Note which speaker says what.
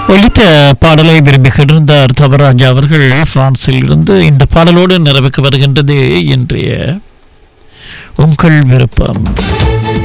Speaker 1: ஒலித்த பாடலை விரும்புகின்றார் தவராஜா அவர்கள் பிரான்சில் இருந்து. இந்த பாடலோடு நிறைவுக்கு வருகின்றது இன்றைய உங்கள் விருப்பம்.